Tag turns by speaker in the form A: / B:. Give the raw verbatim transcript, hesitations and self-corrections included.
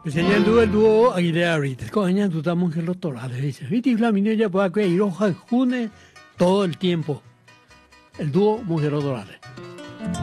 A: Enseña el dúo, el dúo Aguilera ahorita. Coña, tú estás mujer los torales, dice. Viste, Flaminio ya puede ir hoja june todo el tiempo. El dúo Mujeres Dorales.